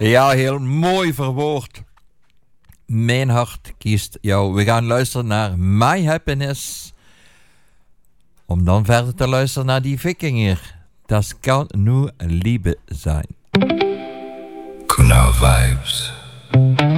Ja, heel mooi verwoord. Mijn hart kiest jou. We gaan luisteren naar My Happiness. Om dan verder te luisteren naar die Wikinger. Das kan nur Liebe zijn. Kunal Vibes.